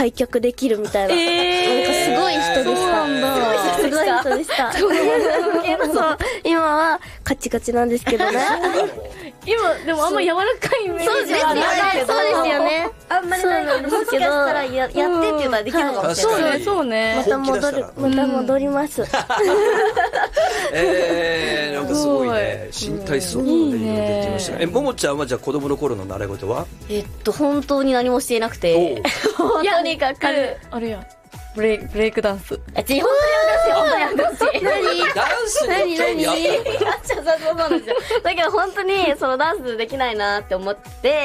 開脚できるみたいな、なんかすごい人でした。すごい人でした。そう、今はカチカチなんですけどね。 今でもあんま柔らかいイメージはないけど。 そうですよね。あんまりないんですけど、もしかしたらやってって言ったらできるのかもしれない。 そうね、そうね。 また戻ります。 なんかすごいね、身体操でいろいろできましたね。ももちゃんはじゃあ子供の頃の習い事は？ 本当に何もしていなくて、とにかくあれや。ブレイクダンス。 本当にやんですよ。 ダンスに興味あったの？ そうなんですよ。だけど本当にそのダンスできないなって思って、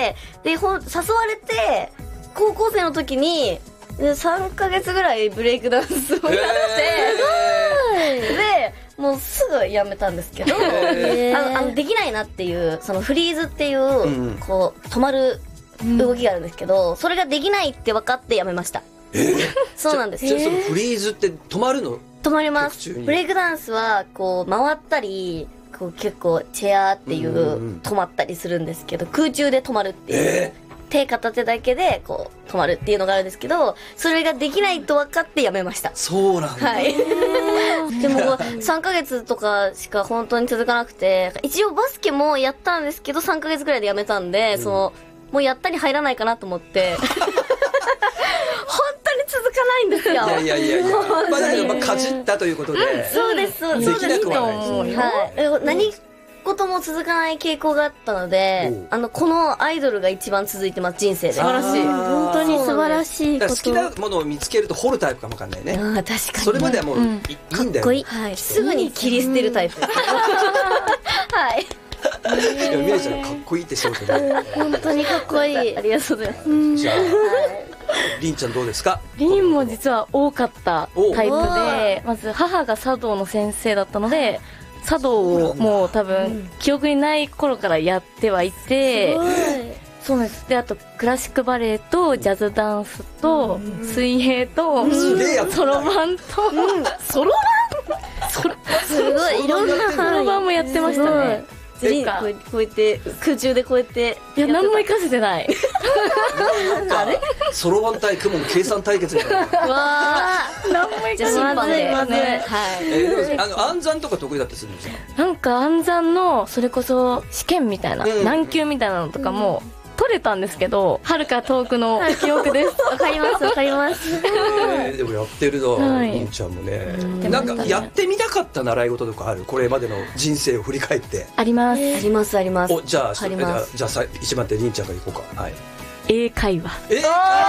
で誘われて高校生の時に3ヶ月ぐらいブレイクダンスをやって、でもうすぐやめたんですけど、できないなっていうそのフリーズっていうこう止まる動きがあるんですけど、それができないって分かってやめました。そうなんです。 じゃあそのフリーズって止まるの？ 止まります。ブレイクダンスはこう回ったり、こう結構チェアっていう止まったりするんですけど、空中で止まるっていう、手片手だけでこう止まるっていうのがあるんですけど、それができないと分かってやめました。 そうなんだ。 はい。でも3ヶ月とかしか本当に続かなくて、一応バスケもやったんですけど3ヶ月ぐらいでやめたんで、もうやったに入らないかなと思って。本当に続かないんですよ。 いやまあだけどかじったということで、 そうですそうです。 できなくはないです。 はい。何事も続かない傾向があったので、このアイドルが一番続いてます、人生で。 素晴らしい。 本当に素晴らしいこと。 好きなものを見つけると掘るタイプかもわかんないね。 確かに。 それまではもういいんだよ。 かっこいい。はい。すぐに切り捨てるタイプ。はい。 ミレちゃんかっこいいって仕事で。 本当にかっこいい。ありがとうございます。 じゃありんちゃんどうですか？ りんも実は多かったタイプで、まず母が茶道の先生だったので、茶道をもう多分記憶にない頃からやってはいて、そうです。で、あとクラシックバレエとジャズダンスと水泳とソロバンとソロバンすごいいろんなソロバンもやってましたね。 こうやって空中でこうやっていや何も活かせてない。 あれ？ソロバン対クモン計算対決みたいな。 わあ。 何も活かせてないね。 はい。 暗算とか得意だったりするんですか？ なんか暗算のそれこそ試験みたいな難級みたいなのとかも取れたんですけど、はるか遠くの記憶です。 わかりますわかります。 でもやってるの、りんちゃんもね。なんかやってみたかった習い事とかある？これまでの人生を振り返って。 あります。 ありますあります。 じゃあ一番手りんちゃんからいこうか。はい。 英会話。これ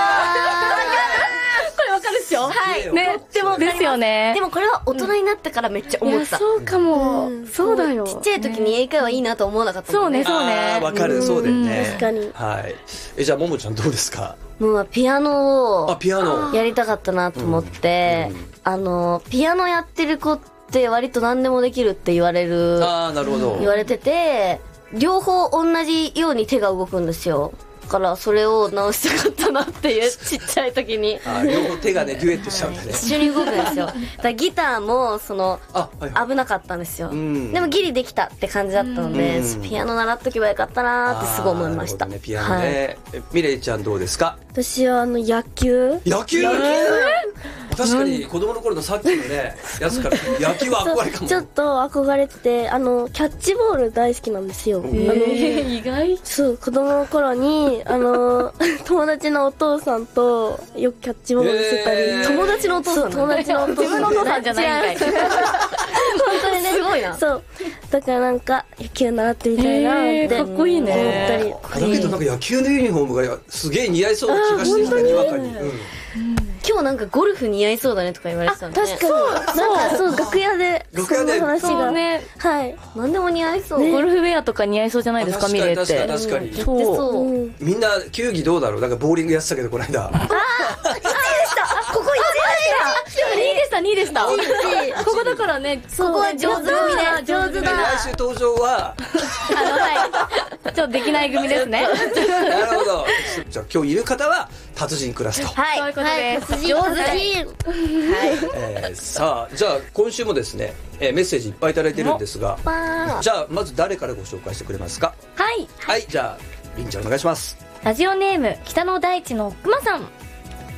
わかるっしょ？ はい。 ね、でもですよね。 でもこれは大人になってからめっちゃ思った。 そうかも。そうだよ。 ちっちゃい時に英会話いいなと思わなかった。 そうねそうね。 わかる、そうだよね。 確かに。 はい。じゃあももちゃんどうですか？ もうピアノをピアノやりたかったなと思って、ピアノやってる子って割と何でもできるって言われる。 なるほど。 言われてて、両方同じように手が動くんですよ。だからそれを直したかったなっていう、ちっちゃい時に。 両方手がねデュエットしちゃうんだね。 一緒に動くんですよ。だからギターも危なかったんですよ。でもギリできたって感じだったので、ピアノ習っとけばよかったなってすごい思いました。 ピアノね。ミレイちゃんどうですか？ 私は野球。 確かに子供の頃のさっきのねやつから野球は憧れかも。 ちょっと憧れてて、キャッチボール大好きなんですよ。 意外。 そう、子供の頃に友達のお父さんとよくキャッチボールしてたり。 友達のお父さん？ 友達のお父さん。 自分のお父さんじゃないんかい。 本当にね、すごいな。 そう。だからなんか野球習ってみたいなってかっこいいね。 思ったり。 だけどなんか野球のユニフォームがすげえ似合いそうな気がしてきた、にわかに。 今日なんかゴルフ似合いそうだねとか言われてたんで。 確かに。なんかそう、楽屋でそんな話がね。はい。 何でも似合いそう。 ゴルフウェアとか似合いそうじゃないですか、ミレって。 確かに。 そう。 みんな球技どうだろう？なんかボーリングやってたけどこの間。 1位でした。ここ1位でした。 2位でした。ここだからね、 ここは上手組で上手だ。 来週登場ははい。ちょっとできない組ですね。 なるほど。じゃあ今日いる方は達人クラスと。 はい。 そういうことです。 上手。 はい。さあじゃあ今週もですねメッセージいっぱいいただいてるんですが、じゃあまず誰からご紹介してくれますか？ はい。 はい。じゃありんちゃんお願いします。 ラジオネーム北の大地のくまさん。